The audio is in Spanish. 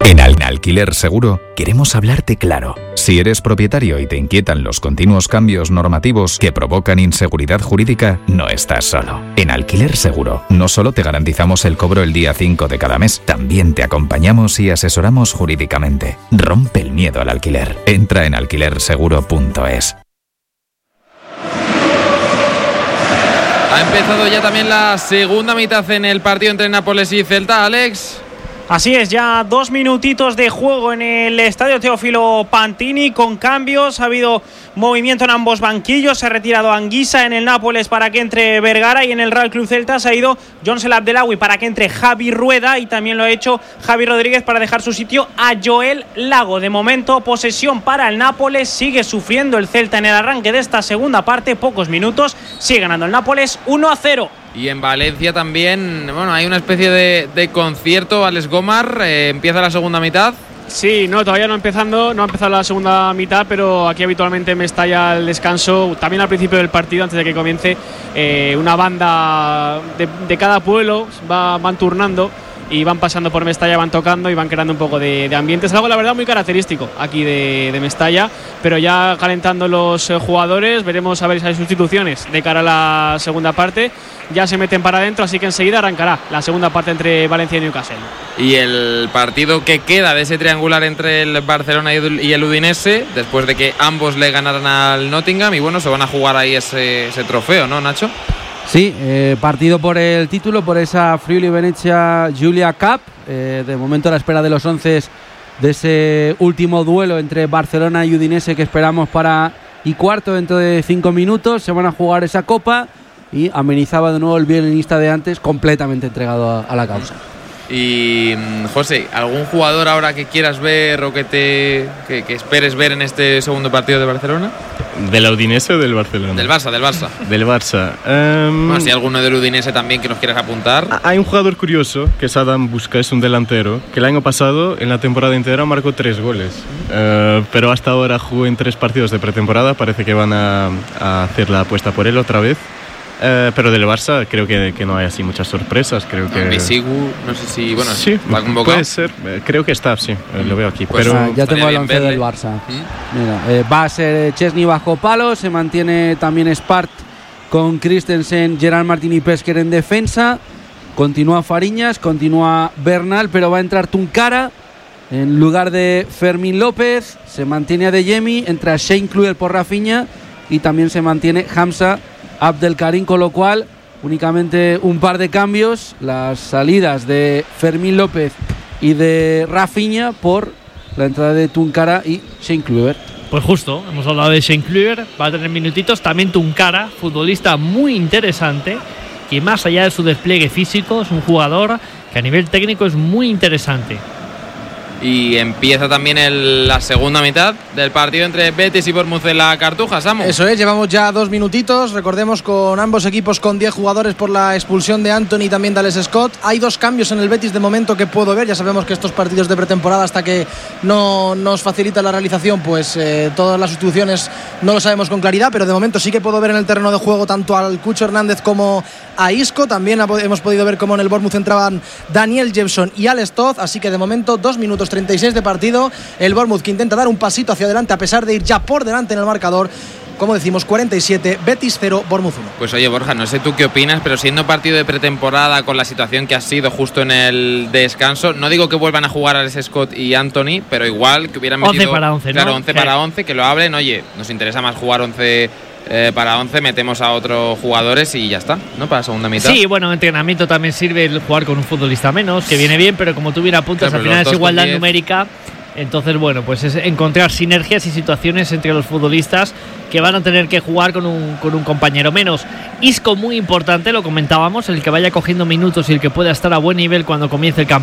En Alquiler Seguro queremos hablarte claro. Si eres propietario y te inquietan los continuos cambios normativos que provocan inseguridad jurídica, no estás solo. En Alquiler Seguro no solo te garantizamos el cobro el día 5 de cada mes, también te acompañamos y asesoramos jurídicamente. Rompe el miedo al alquiler. Entra en alquilerseguro.es. Ha empezado ya también la segunda mitad en el partido entre Nápoles y Celta, Alex. Así es, ya 2 minutitos de juego en el estadio Teófilo Pantini con cambios. Ha habido movimiento en ambos banquillos. Se ha retirado Anguissa en el Nápoles para que entre Vergara, y en el Real Club Celta se ha ido Jonsel Abdellaoui para que entre Javi Rueda, y también lo ha hecho Javi Rodríguez para dejar su sitio a Joel Lago. De momento, posesión para el Nápoles. Sigue sufriendo el Celta en el arranque de esta segunda parte. Pocos minutos. Sigue ganando el Nápoles 1-0. Y en Valencia también, bueno, hay una especie de concierto. Alex Gomar, empieza la segunda mitad. Sí, no, todavía no ha empezado la segunda mitad, pero aquí habitualmente me estalla el descanso, también al principio del partido, antes de que comience. Una banda de cada pueblo van turnando y van pasando por Mestalla, van tocando y van creando un poco de ambiente. Es algo, la verdad, muy característico aquí de Mestalla, pero ya calentando los jugadores. Veremos a ver si hay sustituciones de cara a la segunda parte. Ya se meten para adentro, así que enseguida arrancará la segunda parte entre Valencia y Newcastle. Y el partido que queda de ese triangular entre el Barcelona y el Udinese, después de que ambos le ganaran al Nottingham, y bueno, se van a jugar ahí ese trofeo, ¿no, Nacho? Sí, partido por el título, por esa Friuli Venezia Giulia Cup. De momento a la espera de los 11 de ese último duelo entre Barcelona y Udinese, que esperamos para y cuarto dentro de 5 minutos. Se van a jugar esa copa, y amenizaba de nuevo el violinista de antes, completamente entregado a la causa. Y José, ¿algún jugador ahora que quieras ver o que esperes ver en este segundo partido de Barcelona? ¿De la Udinese o del Barcelona? Del Barça. Del Barça. Bueno, si hay alguno del Udinese también que nos quieras apuntar. Hay un jugador curioso, que es Adam Busca, es un delantero, que el año pasado, en la temporada entera, marcó 3 goles. Pero hasta ahora jugó en 3 partidos de pretemporada. Parece que van a hacer la apuesta por él otra vez. Pero del Barça creo que no hay así muchas sorpresas. Creo que Bisigu, no sé si, bueno, sí, va convocado. puede ser, creo que está, sí, lo veo aquí. Pues pero ya tengo el 11 del Barça. Mira, va a ser Chesney bajo palo. Se mantiene también Spart con Christensen, Gerard Martín y Pesker en defensa. Continúa Fariñas, continúa Bernal, pero va a entrar Tunkara en lugar de Fermín López. Se mantiene Adeyemi, entra Shane Kluivert por Rafinha, y también se mantiene Hamza Abdelkarim, con lo cual únicamente un par de cambios: las salidas de Fermín López y de Rafinha por la entrada de Tunkara y Shane Kluivert. Pues justo, hemos hablado de Shane Kluivert, va a tener minutitos. También Tunkara, futbolista muy interesante, que más allá de su despliegue físico es un jugador que a nivel técnico es muy interesante. Y empieza también la segunda mitad del partido entre Betis y Bournemouth en la Cartuja, Samu. Eso es, llevamos ya 2 minutitos. Recordemos, con ambos equipos con 10 jugadores por la expulsión de Anthony y también de Alex Scott. Hay 2 cambios en el Betis de momento que puedo ver. Ya sabemos que estos partidos de pretemporada, hasta que no nos facilita la realización, pues todas las sustituciones no lo sabemos con claridad, pero de momento sí que puedo ver en el terreno de juego tanto al Cucho Hernández como a Isco. También hemos podido ver cómo en el Bournemouth entraban Daniel Jepson y Alex Toth. Así que de momento 2 minutos 36 de partido. El Bournemouth, que intenta dar un pasito hacia adelante a pesar de ir ya por delante en el marcador. Como decimos, 47, Betis 0, Bournemouth 1. Pues oye, Borja, no sé tú qué opinas, pero siendo partido de pretemporada, con la situación que ha sido justo en el descanso, no digo que vuelvan a jugar Alex Scott y Anthony, pero igual que hubieran metido 11 para 11, claro, ¿no? 11 para 11, que lo hablen. Oye, nos interesa más jugar 11 para 11, metemos a otros jugadores y ya está, ¿no? Para la segunda mitad. Sí, bueno, en entrenamiento también sirve el jugar con un futbolista menos, que viene bien, pero como tú bien apuntas, claro, al final es igualdad numérica. Entonces, bueno, pues es encontrar sinergias y situaciones entre los futbolistas que van a tener que jugar con un compañero menos. Isco, muy importante, lo comentábamos, el que vaya cogiendo minutos y el que pueda estar a buen nivel cuando comience el campeonato.